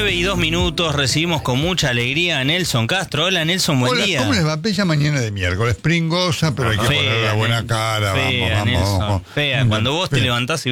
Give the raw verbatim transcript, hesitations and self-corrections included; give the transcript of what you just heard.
nueve y dos minutos, recibimos con mucha alegría a Nelson Castro. Hola Nelson, buen Hola, día. ¿cómo les va? Bella mañana de miércoles, pringosa, pero hay que Fea, poner la buena cara. fea, Vamos, vamos, Nelson, vamos. fea. Cuando vos te Fea. levantás y